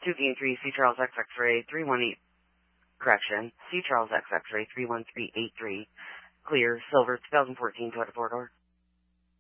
2D3 C Charles X X-ray 318, correction, C Charles X X-ray 31383, clear, silver, 2014 Toyota 4-door.